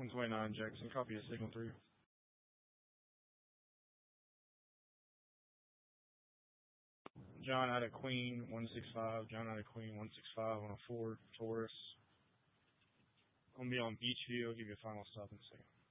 129 Jackson, copy a signal 3. John out of Queen 165. John out of Queen 165 on a Ford Taurus. I'm gonna be on Beachview. I'll give you a final stop in a second.